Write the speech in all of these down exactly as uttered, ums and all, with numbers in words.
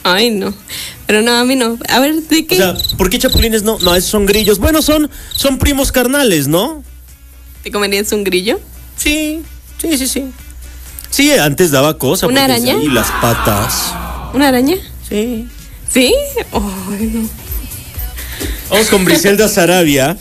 Ay, no. Pero no, a mí no. A ver, ¿de qué? O sea, ¿por qué chapulines no? No, esos son grillos. Bueno, son, son primos carnales, ¿no? ¿Te comerías un grillo? Sí, sí, sí, sí. Sí, antes daba cosa. ¿Una araña? Y las patas. ¿Una araña? Sí. ¿Sí? Ay, no. Vamos con Briselda Sarabia.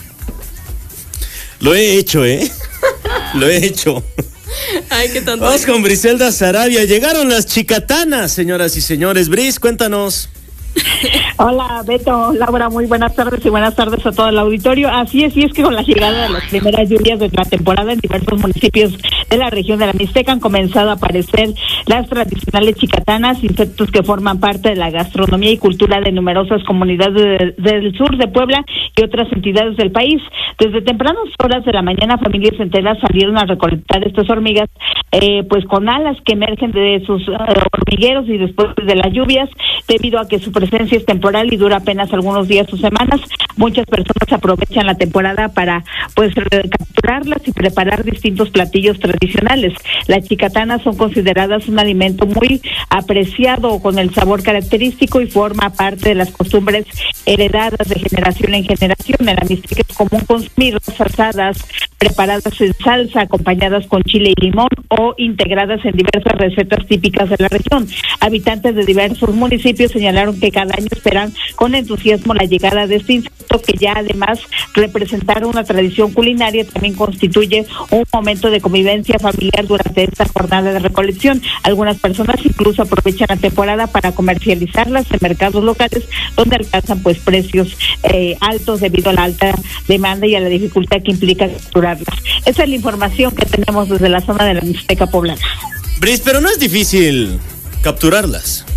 Lo he hecho, ¿eh? Lo he hecho. Ay, qué tonto. Vamos con Briselda Sarabia. Llegaron las chicatanas, señoras y señores. Bris, cuéntanos. Hola, Beto, Laura, muy buenas tardes y buenas tardes a todo el auditorio. Así es, y es que con la llegada de las primeras lluvias de la temporada en diversos municipios de la región de la Mixteca han comenzado a aparecer las tradicionales chicatanas, insectos que forman parte de la gastronomía y cultura de numerosas comunidades de, del sur de Puebla y otras entidades del país. Desde tempranas horas de la mañana, familias enteras salieron a recolectar estas hormigas, eh, pues con alas que emergen de sus uh, hormigueros y después de las lluvias, debido a que su presencia es temporal y dura apenas algunos días o semanas. Muchas personas aprovechan la temporada para pues capturarlas y preparar distintos platillos tradicionales. Las chicatanas son consideradas un alimento muy apreciado con el sabor característico y forma parte de las costumbres heredadas de generación en generación. En la Mixteca es común consumirlas asadas, preparadas en salsa, acompañadas con chile y limón o integradas en diversas recetas típicas de la región. Habitantes de diversos municipios señalaron que cada año esperan con entusiasmo la llegada de este insecto, que ya además representar una tradición culinaria también constituye un momento de convivencia familiar durante esta jornada de recolección. Algunas personas incluso aprovechan la temporada para comercializarlas en mercados locales, donde alcanzan pues precios eh, altos debido a la alta demanda y a la dificultad que implica capturarlas. Esa es la información que tenemos desde la zona de la Mixteca poblana. Bris, pero no es difícil capturarlas.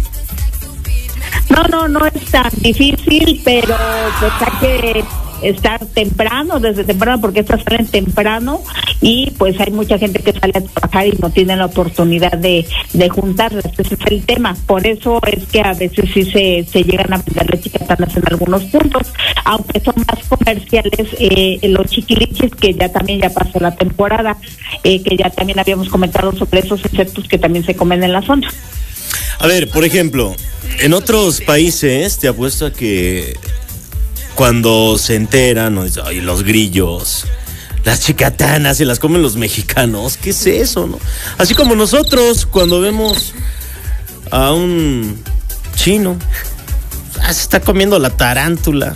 No, no, no es tan difícil, pero pues hay que estar temprano, desde temprano, porque estas salen temprano y pues hay mucha gente que sale a trabajar y no tiene la oportunidad de, de juntarlas. Ese es el tema. Por eso es que a veces sí se, se llegan a vender las chicatanas en algunos puntos, aunque son más comerciales eh, los chiquilichis, que ya también ya pasó la temporada, eh, que ya también habíamos comentado sobre esos insectos que también se comen en la zona. A ver, por ejemplo, en otros países te apuesto a que cuando se enteran, ¿no? Ay, los grillos, las chicatanas, se las comen los mexicanos. ¿Qué es eso, no? Así como nosotros cuando vemos a un chino, ah, se está comiendo la tarántula.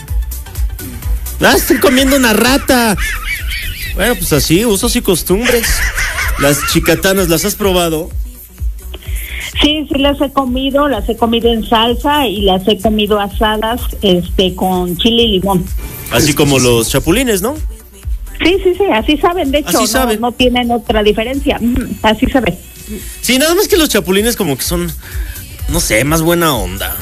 Ah, se está comiendo una rata. Bueno, pues así, usos y costumbres. Las chicatanas, ¿las has probado? Sí, sí las he comido, las he comido en salsa y las he comido asadas este con chile y limón. Así como los chapulines, ¿no? Sí, sí, sí, así saben, de hecho, así saben. No, no tienen otra diferencia, mm, así saben. Sí, nada más que los chapulines como que son, no sé, más buena onda.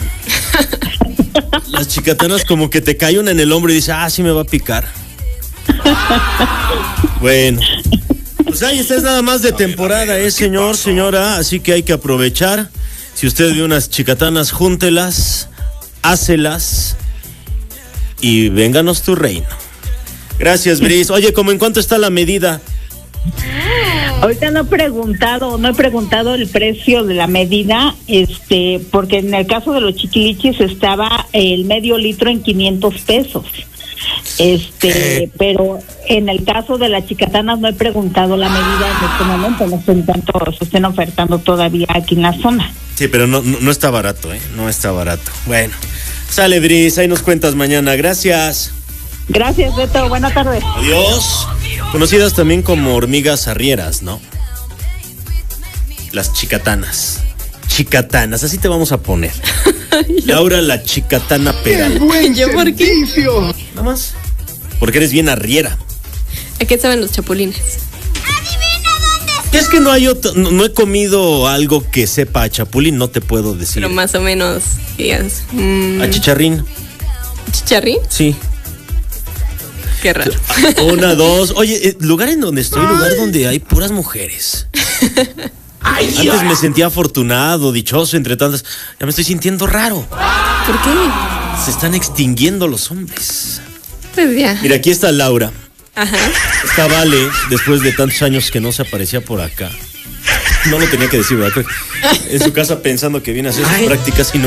Las chicatanas como que te cae una en el hombro y dice, ah, sí me va a picar. Bueno. Pues ahí está, es nada más de temporada, ¿eh, señor, señora? Así que hay que aprovechar. Si usted ve unas chicatanas, júntelas, hácelas y vénganos tu reino. Gracias, Bris. Oye, ¿cómo en cuánto está la medida? Ahorita no he preguntado, no he preguntado el precio de la medida, este, porque en el caso de los chiquilichis estaba el medio litro en quinientos pesos. Este, eh. pero en el caso de las chicatanas no he preguntado la medida en este momento, no sé en cuánto se estén ofertando todavía aquí en la zona. Sí, pero no, no, no está barato, ¿eh? No está barato. Bueno, sale, Bris, ahí nos cuentas mañana. Gracias. Gracias, Beto. Buenas tardes. Adiós. Conocidas también como hormigas arrieras, ¿no? Las chicatanas. Chicatanas, así te vamos a poner. Laura, la chicatana Peral. Buen ¿Yo por qué? Nada más. Porque eres bien arriera. ¿A qué saben los chapulines? Adivina dónde está. Es que no hay otro, no, no he comido algo que sepa a chapulín, no te puedo decir. Pero más o menos, digas. Mmm, ¿A chicharrín? ¿Chicharrín? Sí. Qué raro. Una, dos. Oye, lugar en donde estoy, lugar donde hay puras mujeres. Ay, antes me sentía afortunado, dichoso, entre tantas. Ya me estoy sintiendo raro. ¿Por qué? Se están extinguiendo los hombres. Pues ya. Mira, aquí está Laura. Ajá. Está Vale, después de tantos años que no se aparecía por acá. No lo tenía que decir, ¿verdad? En su casa pensando que viene a hacer sus prácticas y no.